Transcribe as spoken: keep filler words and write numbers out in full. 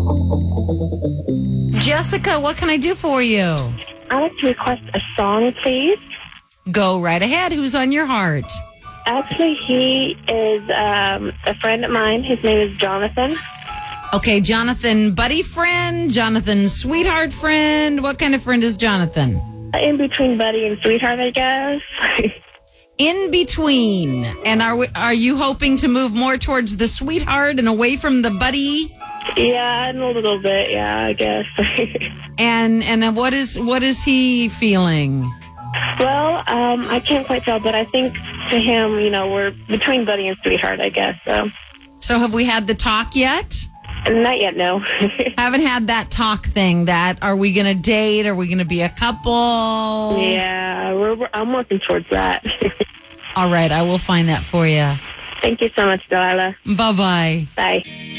Jessica, what can I do for you? I'd like to request a song, please. Go right ahead. Who's on your heart? Actually, he is um, a friend of mine. His name is Jonathan. Okay, Jonathan, buddy friend, Jonathan, sweetheart friend. What kind of friend is Jonathan? In between buddy and sweetheart, I guess. In between. And are we, are you hoping to move more towards the sweetheart and away from the buddy? Yeah, in a little bit, yeah, I guess. And and what is what is he feeling? Well, um, I can't quite tell, but I think to him, you know, we're between buddy and sweetheart, I guess. So, So have we had the talk yet? not yet, no. Haven't had that talk thing that are we going to date? Are we going to be a couple? Yeah, we're, we're, I'm working towards that. All right, I will find that for you. Thank you so much, Delilah. Bye-bye. Bye.